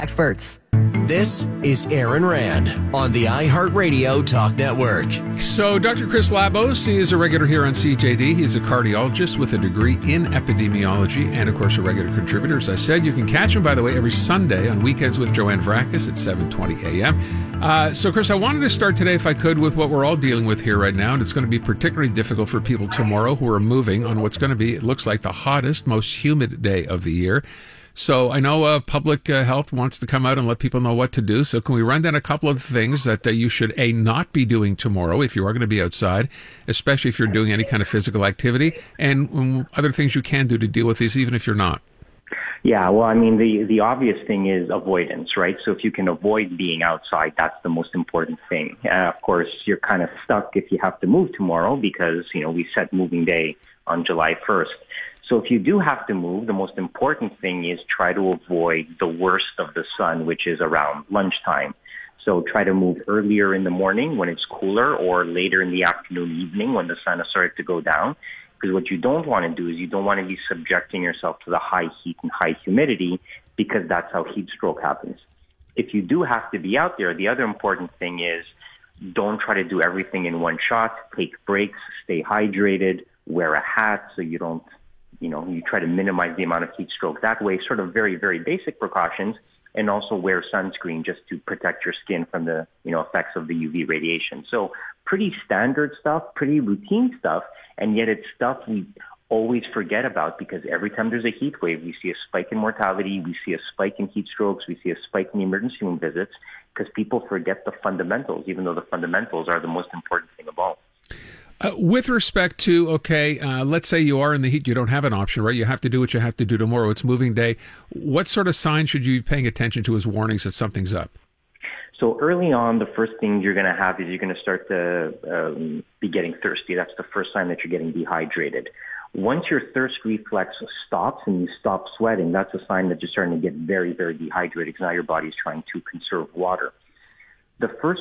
experts. This is Aaron Rand on the iHeartRadio Talk Network. So Dr. Chris Labos is a regular here on CJD. He's a cardiologist with a degree in epidemiology and, of course, a regular contributor. As I said, you can catch him, by the way, every Sunday on Weekends with Joanne Vrakis at 7:20 a.m. So, Chris, I wanted to start today, if I could, with what we're all dealing with here right now, and it's going to be particularly difficult for people tomorrow who are moving on what's going to be, it looks like, the hottest, most humid day of the year. So I know public health wants to come out and let people know what to do. So can we run down a couple of things that you should, not be doing tomorrow if you are going to be outside, especially if you're doing any kind of physical activity, and other things you can do to deal with these, even if you're not? Yeah, well, I mean, the obvious thing is avoidance, right? So if you can avoid being outside, that's the most important thing. Of course, you're kind of stuck if you have to move tomorrow because, we set moving day on July 1st. So if you do have to move, the most important thing is try to avoid the worst of the sun, which is around lunchtime. So try to move earlier in the morning when it's cooler or later in the afternoon, evening when the sun has started to go down. Because what you don't want to do is you don't want to be subjecting yourself to the high heat and high humidity because that's how heat stroke happens. If you do have to be out there, the other important thing is don't try to do everything in one shot. Take breaks, stay hydrated, wear a hat so you don't you try to minimize the amount of heat stroke that way, sort of very, very basic precautions, and also wear sunscreen just to protect your skin from the, effects of the UV radiation. So pretty standard stuff, pretty routine stuff, and yet it's stuff we always forget about because every time there's a heat wave, we see a spike in mortality, we see a spike in heat strokes, we see a spike in emergency room visits because people forget the fundamentals, even though the fundamentals are the most important thing of all. With respect to, let's say you are in the heat, you don't have an option, right? You have to do what you have to do tomorrow. It's moving day. What sort of signs should you be paying attention to as warnings that something's up? So early on, the first thing you're going to have is you're going to start to be getting thirsty. That's the first sign that you're getting dehydrated. Once your thirst reflex stops and you stop sweating, that's a sign that you're starting to get very, very dehydrated because now your body's trying to conserve water. The first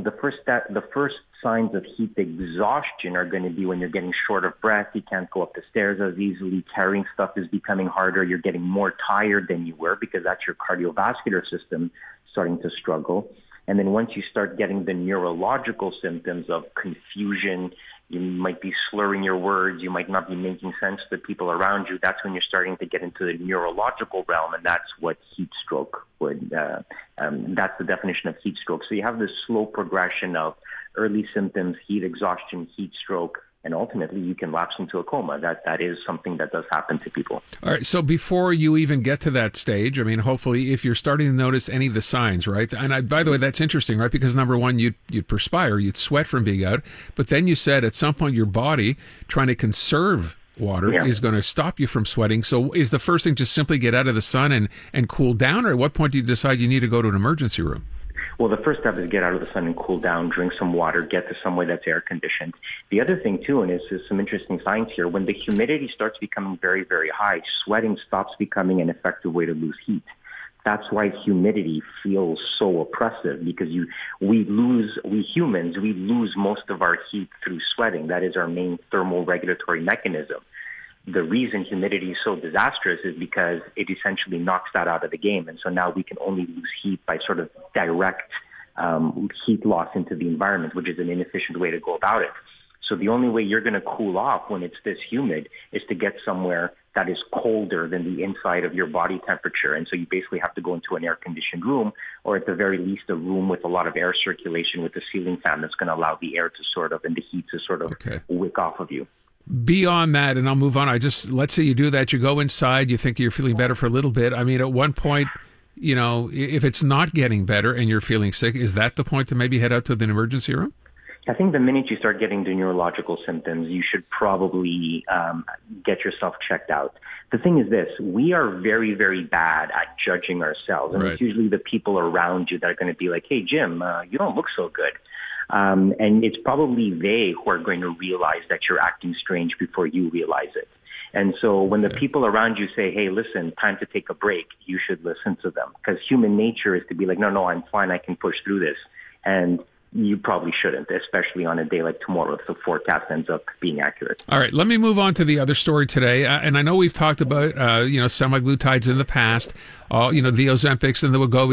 signs of heat exhaustion are going to be when you're getting short of breath, you can't go up the stairs as easily, carrying stuff is becoming harder, you're getting more tired than you were because that's your cardiovascular system starting to struggle. And then once you start getting the neurological symptoms of confusion, you might be slurring your words, you might not be making sense to the people around you, that's when you're starting to get into the neurological realm, and that's what heat stroke would, that's the definition of heat stroke. So you have this slow progression of early symptoms, heat exhaustion, heat stroke, and ultimately you can lapse into a coma. That is something that does happen to people. All right. So before you even get to that stage, hopefully if you're starting to notice any of the signs, right? And by the way, that's interesting, right? Because number one, you'd perspire, you'd sweat from being out. But then you said at some point your body trying to conserve water is going to stop you from sweating. So is the first thing just simply get out of the sun and cool down? Or at what point do you decide you need to go to an emergency room? Well, the first step is get out of the sun and cool down, drink some water, get to somewhere that's air conditioned. The other thing, too, and this is some interesting science here, when the humidity starts becoming very, very high, sweating stops becoming an effective way to lose heat. That's why humidity feels so oppressive because we humans lose most of our heat through sweating. That is our main thermal regulatory mechanism. The reason humidity is so disastrous is because it essentially knocks that out of the game. And so now we can only lose heat by sort of direct heat loss into the environment, which is an inefficient way to go about it. So the only way you're going to cool off when it's this humid is to get somewhere that is colder than the inside of your body temperature. And so you basically have to go into an air-conditioned room, or at the very least a room with a lot of air circulation with a ceiling fan that's going to allow the air to and the heat to wick off of you. Beyond that, and I'll move on, let's say you do that, you go inside, you think you're feeling better for a little bit. At one point, if it's not getting better and you're feeling sick, is that the point to maybe head out to the emergency room? I think the minute you start getting the neurological symptoms, you should probably get yourself checked out. The thing is this, we are very, very bad at judging ourselves. And It's usually the people around you that are going to be like, hey, Jim, you don't look so good. And it's probably they who are going to realize that you're acting strange before you realize it. And so when the people around you say, hey, listen, time to take a break, you should listen to them. Because human nature is to be like, no, I'm fine, I can push through this. And you probably shouldn't, especially on a day like tomorrow if the forecast ends up being accurate. All right, let me move on to the other story today. And I know we've talked about, semaglutides in the past, the Ozempics and the Wegovy